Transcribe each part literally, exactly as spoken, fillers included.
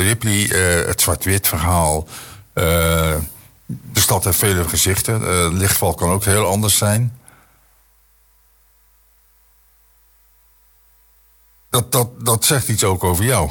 Ripley, uh, het zwart-wit verhaal. Uh, de stad heeft vele gezichten. Uh, lichtval kan ook heel anders zijn. Dat, dat, dat zegt iets ook over jou.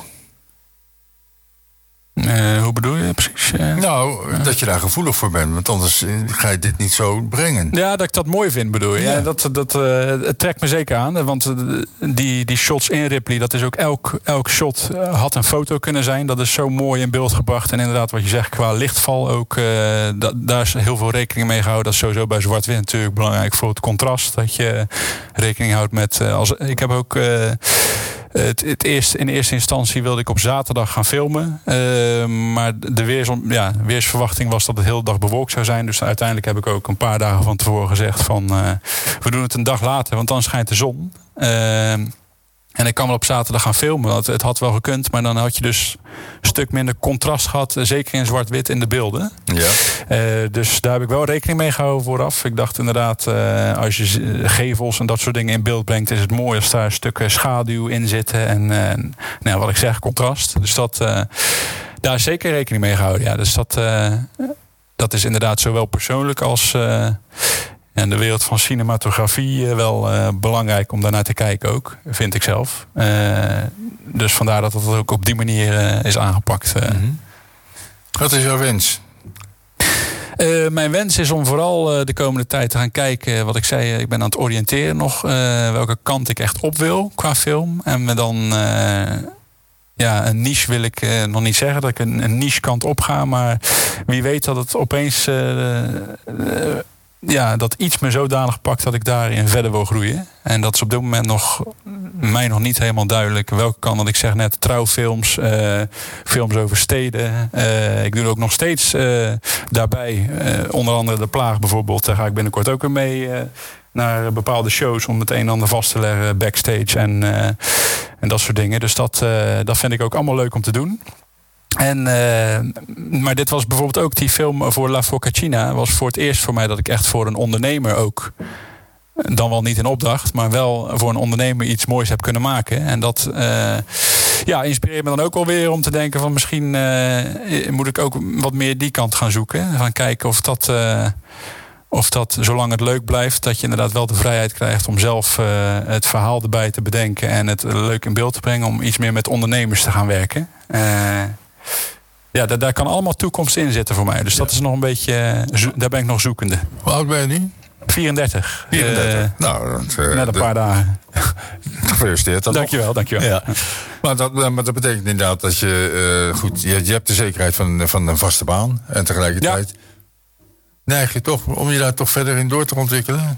Uh, hoe bedoel je precies? Uh, nou, uh, dat je daar gevoelig voor bent. Want anders uh, ga je dit niet zo brengen. Ja, dat ik dat mooi vind, bedoel je. Ja. Ja, dat, dat, uh, het trekt me zeker aan. Want uh, die, die shots in Ripley, dat is ook elk, elk shot uh, had een foto kunnen zijn. Dat is zo mooi in beeld gebracht. En inderdaad, wat je zegt, qua lichtval ook. Uh, da, daar is heel veel rekening mee gehouden. Dat is sowieso bij zwart-wit natuurlijk belangrijk voor het contrast. Dat je rekening houdt met... Uh, als, ik heb ook... Uh, Het, het eerst, in eerste instantie wilde ik op zaterdag gaan filmen. Uh, maar de weers, ja, weersverwachting was dat het heel de dag bewolkt zou zijn. Dus uiteindelijk heb ik ook een paar dagen van tevoren gezegd van... Uh, we doen het een dag later, want dan schijnt de zon. Uh, en ik kan wel op zaterdag gaan filmen. Want het had wel gekund, maar dan had je dus een stuk minder contrast gehad. Zeker in zwart-wit in de beelden. Ja. Uh, dus daar heb ik wel rekening mee gehouden vooraf. Ik dacht inderdaad, uh, als je gevels en dat soort dingen in beeld brengt... is het mooi als daar stukken schaduw in zitten. En uh, nou, wat ik zeg, contrast. Dus dat, uh, daar is zeker rekening mee gehouden. Ja, dus dat, uh, dat is inderdaad zowel persoonlijk als... Uh, in de wereld van cinematografie uh, wel uh, belangrijk om daarnaar te kijken ook, vind ik zelf. Uh, dus vandaar dat het ook op die manier uh, is aangepakt. Uh. Mm-hmm. Wat is jouw wens? Uh, mijn wens is om vooral uh, de komende tijd te gaan kijken... wat ik zei, ik ben aan het oriënteren nog... Uh, welke kant ik echt op wil qua film. En me dan... Uh, Ja, een niche wil ik uh, nog niet zeggen dat ik een, een niche kant op ga... maar wie weet dat het opeens... Uh, uh, Ja, dat iets me zodanig pakt dat ik daarin verder wil groeien. En dat is op dit moment nog mij nog niet helemaal duidelijk welke kant. Want ik zeg net trouwfilms, uh, films over steden. Uh, ik doe ook nog steeds uh, daarbij, uh, onder andere De Plaag bijvoorbeeld. Daar ga ik binnenkort ook weer mee uh, naar bepaalde shows om het een en ander vast te leggen, backstage en, uh, en dat soort dingen. Dus dat, uh, dat vind ik ook allemaal leuk om te doen. En, uh, maar dit was bijvoorbeeld ook die film voor La Focaccia. Was voor het eerst voor mij dat ik echt voor een ondernemer ook... dan wel niet in opdracht, maar wel voor een ondernemer iets moois heb kunnen maken. En dat uh, ja, inspireert me dan ook alweer om te denken van... misschien uh, moet ik ook wat meer die kant gaan zoeken. Gaan kijken of dat... Uh, Of dat, zolang het leuk blijft, dat je inderdaad wel de vrijheid krijgt... om zelf uh, het verhaal erbij te bedenken en het leuk in beeld te brengen... om iets meer met ondernemers te gaan werken. Uh, ja, daar, daar kan allemaal toekomst in zitten voor mij. Dus ja. Dat is nog een beetje, zo, daar ben ik nog zoekende. Hoe oud ben je nu? vierendertig. vierendertig. Uh, nou, dat, uh, net een paar de... dagen. Gefeliciteerd. Dankjewel, dankjewel. Ja. Maar, dat, maar dat betekent inderdaad dat je... Uh, goed, je, je hebt de zekerheid van, van een vaste baan. En tegelijkertijd... Ja. Neig je toch om je daar toch verder in door te ontwikkelen?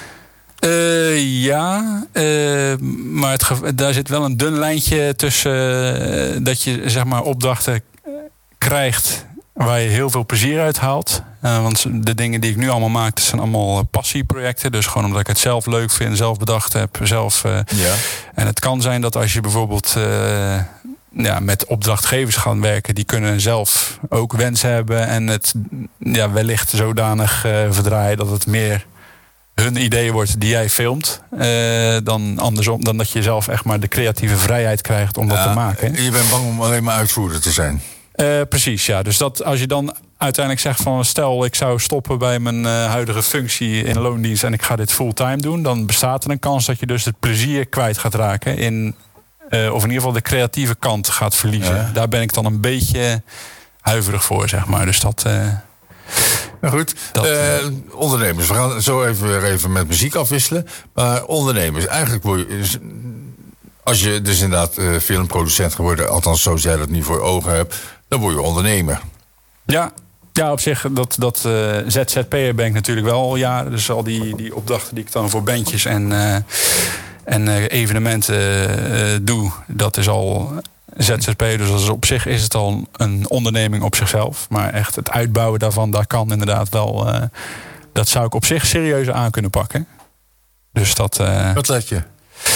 Uh, ja, uh, maar het ge- daar zit wel een dun lijntje tussen... Uh, dat je zeg maar opdrachten krijgt waar je heel veel plezier uit haalt. Uh, want de dingen die ik nu allemaal maak, dat zijn allemaal passieprojecten. Dus gewoon omdat ik het zelf leuk vind, zelf bedacht heb. Zelf, uh, ja. En het kan zijn dat als je bijvoorbeeld... Uh, Ja, met opdrachtgevers gaan werken. Die kunnen zelf ook wensen hebben. En het ja, wellicht zodanig uh, verdraaien dat het meer hun idee wordt die jij filmt. Uh, dan andersom, dan dat je zelf echt maar de creatieve vrijheid krijgt om dat ja, te maken. Je bent bang om alleen maar uitvoerder te zijn. Uh, precies, ja. Dus dat als je dan uiteindelijk zegt van... stel, ik zou stoppen bij mijn uh, huidige functie in loondienst... en ik ga dit fulltime doen... dan bestaat er een kans dat je dus het plezier kwijt gaat raken... in Uh, of in ieder geval de creatieve kant gaat verliezen. Ja. Daar ben ik dan een beetje huiverig voor, zeg maar. Dus dat... Uh, nou goed, dat, uh, ondernemers. We gaan zo even weer even met muziek afwisselen. Maar ondernemers, eigenlijk word je... Als je dus inderdaad uh, filmproducent geworden... althans zoals jij dat nu voor ogen hebt... dan word je ondernemer. Ja, ja op zich, dat, dat uh, Z Z P'er ben ik natuurlijk wel al jaren. Dus al die, die opdrachten die ik dan voor bandjes en... Uh, En uh, evenementen uh, doe, dat is al Z Z P. Dus dat is op zich is het al een onderneming op zichzelf. Maar echt het uitbouwen daarvan, daar kan inderdaad wel... Uh, dat zou ik op zich serieus aan kunnen pakken. Dus dat... Uh, Wat let je?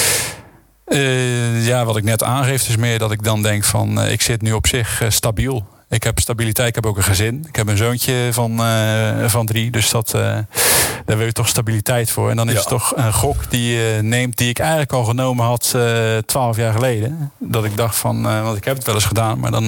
Uh, ja, wat ik net aangeef is meer dat ik dan denk van... Uh, ik zit nu op zich uh, stabiel. Ik heb stabiliteit, ik heb ook een gezin. Ik heb een zoontje van, uh, van drie, dus dat, uh, daar wil je toch stabiliteit voor. En dan is ja. het toch een gok die je neemt... die ik eigenlijk al genomen had twaalf uh, jaar geleden. Dat ik dacht van, uh, want ik heb het wel eens gedaan... maar dan